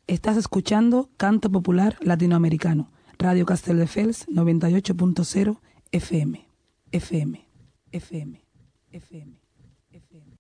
Estás escuchando Canto Popular Latinoamericano, Radio Castelldefels 98.0 FM. FM. FM. FM. FM.